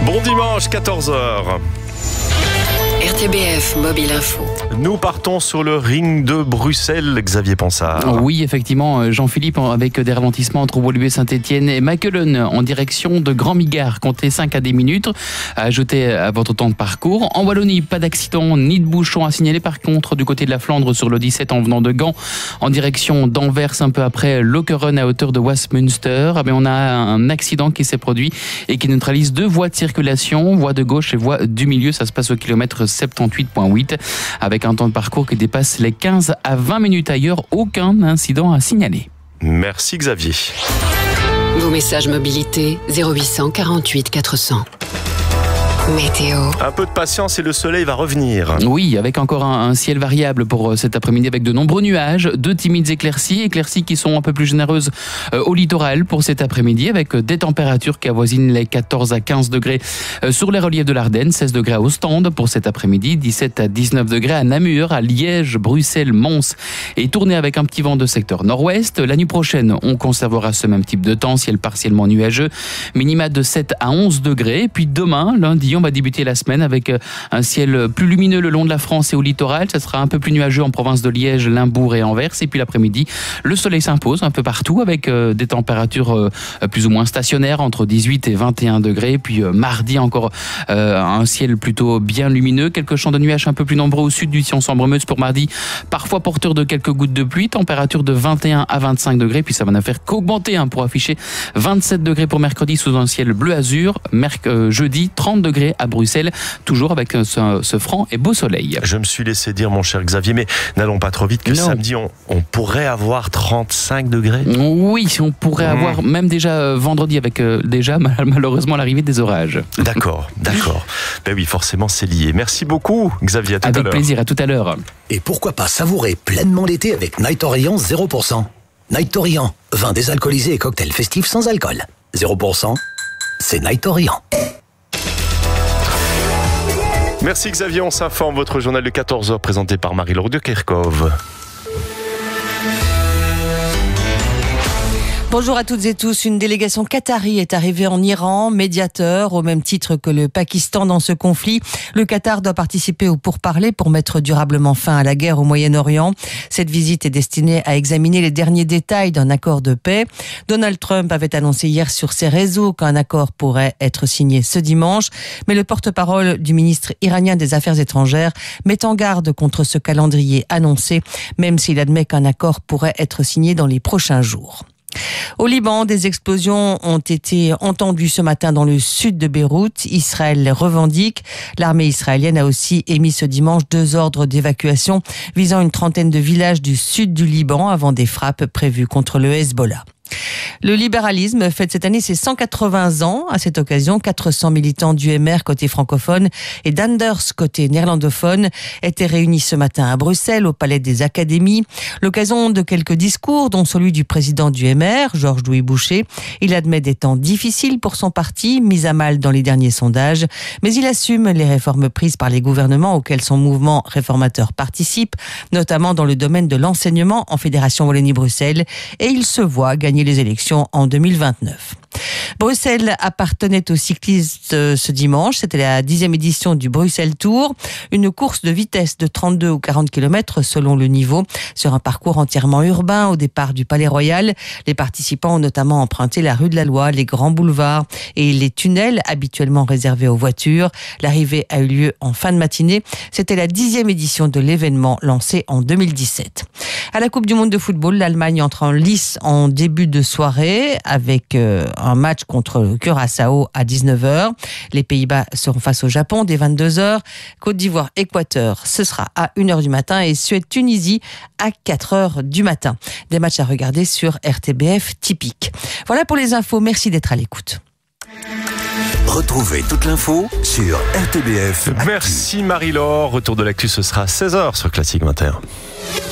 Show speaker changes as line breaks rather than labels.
Bon dimanche, 14h.
RTBF Mobile Info.
Nous partons sur le ring de Bruxelles, Xavier Ponsard.
Oui, effectivement, Jean-Philippe, avec des ralentissements entre Woluwe, Saint-Etienne et Mechelen en direction de Grand Migard. Comptez 5 à 10 minutes à ajouter à votre temps de parcours. En Wallonie, pas d'accident ni de bouchon à signaler. Par contre, du côté de la Flandre, sur le 17 en venant de Gand, en direction d'Anvers, un peu après Lokeren à hauteur de Westminster, on a un accident qui s'est produit et qui neutralise 2 voies de circulation, voie de gauche et voie du milieu. Ça se passe au kilomètre 78.8 avec un temps de parcours qui dépasse les 15 à 20 minutes. Ailleurs, aucun incident à signaler.
Merci Xavier.
Vos messages mobilité 0800 48 400. Météo.
Un peu de patience et le soleil va revenir.
Oui, avec encore un ciel variable pour cet après-midi avec de nombreux nuages, 2 timides éclaircies qui sont un peu plus généreuses au littoral pour cet après-midi avec des températures qui avoisinent les 14 à 15 degrés sur les reliefs de l'Ardenne, 16 degrés à Ostende pour cet après-midi, 17 à 19 degrés à Namur, à Liège, Bruxelles, Mons et tourné avec un petit vent de secteur nord-ouest. La nuit prochaine, on conservera ce même type de temps, ciel partiellement nuageux, minima de 7 à 11 degrés. Puis demain, lundi, on va débuter la semaine avec un ciel plus lumineux le long de la France et au littoral. Ça sera un peu plus nuageux en province de Liège, Limbourg et Anvers. Et puis l'après-midi, le soleil s'impose un peu partout avec des températures plus ou moins stationnaires entre 18 et 21 degrés. Puis mardi, encore un ciel plutôt bien lumineux. Quelques champs de nuages un peu plus nombreux au sud du Sion-Sambre-Meuse pour mardi. Parfois porteur de quelques gouttes de pluie. Température de 21 à 25 degrés. Puis ça va ne faire qu'augmenter pour afficher 27 degrés pour mercredi sous un ciel bleu-azur. Jeudi, 30 degrés à Bruxelles, toujours avec ce franc et beau soleil.
Je me suis laissé dire, mon cher Xavier, mais n'allons pas trop vite, que samedi, on pourrait avoir 35 degrés.
Oui, on pourrait avoir, même déjà vendredi, avec déjà malheureusement l'arrivée des orages.
D'accord. Ben oui, forcément, c'est lié. Merci beaucoup, Xavier, à tout à l'heure.
Avec plaisir, à tout à l'heure.
Et pourquoi pas savourer pleinement l'été avec Night Orient 0%. Night Orient, vin désalcoolisé et cocktail festif sans alcool. 0%, c'est Night Orient.
Merci Xavier, on s'informe. Votre journal de 14h présenté par Marie-Laure de Kerkhove.
Bonjour à toutes et tous. Une délégation qatari est arrivée en Iran, médiateur, au même titre que le Pakistan dans ce conflit. Le Qatar doit participer aux pourparlers pour mettre durablement fin à la guerre au Moyen-Orient. Cette visite est destinée à examiner les derniers détails d'un accord de paix. Donald Trump avait annoncé hier sur ses réseaux qu'un accord pourrait être signé ce dimanche, mais le porte-parole du ministre iranien des Affaires étrangères met en garde contre ce calendrier annoncé, même s'il admet qu'un accord pourrait être signé dans les prochains jours. Au Liban, des explosions ont été entendues ce matin dans le sud de Beyrouth. Israël les revendique. L'armée israélienne a aussi émis ce dimanche 2 ordres d'évacuation visant une trentaine de villages du sud du Liban avant des frappes prévues contre le Hezbollah. Le libéralisme fête cette année ses 180 ans. À cette occasion, 400 militants du MR côté francophone et d'Anders côté néerlandophone étaient réunis ce matin à Bruxelles au Palais des Académies. L'occasion de quelques discours, dont celui du président du MR, Georges-Louis Boucher. Il admet des temps difficiles pour son parti, mis à mal dans les derniers sondages, mais il assume les réformes prises par les gouvernements auxquels son mouvement réformateur participe, notamment dans le domaine de l'enseignement en Fédération Wallonie-Bruxelles, et il se voit gagner les élections en 2029. Bruxelles appartenait aux cyclistes ce dimanche. C'était la 10e édition du Bruxelles Tour. Une course de vitesse de 32 ou 40 km selon le niveau sur un parcours entièrement urbain au départ du Palais Royal. Les participants ont notamment emprunté la rue de la Loi, les grands boulevards et les tunnels habituellement réservés aux voitures. L'arrivée a eu lieu en fin de matinée. C'était la 10e édition de l'événement lancé en 2017. À la Coupe du Monde de football, l'Allemagne entre en lice en début de soirée avec un match contre le Curaçao à 19h. Les Pays-Bas seront face au Japon dès 22h. Côte d'Ivoire-Équateur, ce sera à 1h du matin et Suède-Tunisie à 4h du matin. Des matchs à regarder sur RTBF typique. Voilà pour les infos. Merci d'être à l'écoute.
Retrouvez toute l'info sur RTBF.
Merci Marie-Laure. Retour de l'actu, ce sera à 16h sur Classique 21.